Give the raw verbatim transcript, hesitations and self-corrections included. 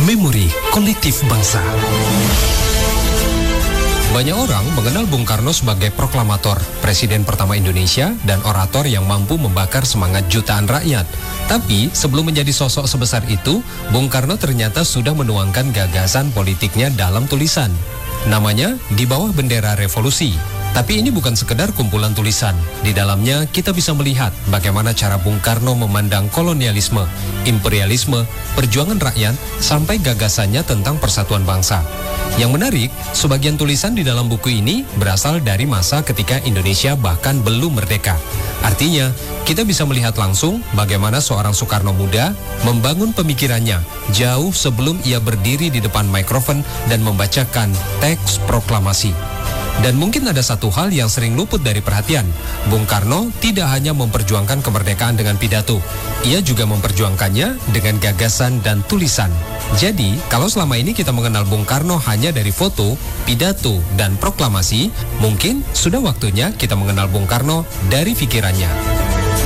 Memori Kolektif Bangsa. Banyak orang mengenal Bung Karno sebagai proklamator, presiden pertama Indonesia, dan orator yang mampu membakar semangat jutaan rakyat. Tapi sebelum menjadi sosok sebesar itu, Bung Karno ternyata sudah menuangkan gagasan politiknya dalam tulisan. Namanya Di Bawah Bendera Revolusi. Tapi ini bukan sekedar kumpulan tulisan. Di dalamnya kita bisa melihat bagaimana cara Bung Karno memandang kolonialisme, imperialisme, perjuangan rakyat, sampai gagasannya tentang persatuan bangsa. Yang menarik, sebagian tulisan di dalam buku ini berasal dari masa ketika Indonesia bahkan belum merdeka. Artinya, kita bisa melihat langsung bagaimana seorang Soekarno muda membangun pemikirannya jauh sebelum ia berdiri di depan mikrofon dan membacakan teks proklamasi. Dan mungkin ada satu hal yang sering luput dari perhatian. Bung Karno tidak hanya memperjuangkan kemerdekaan dengan pidato, ia juga memperjuangkannya dengan gagasan dan tulisan. Jadi, kalau selama ini kita mengenal Bung Karno hanya dari foto, pidato, dan proklamasi, mungkin sudah waktunya kita mengenal Bung Karno dari pikirannya.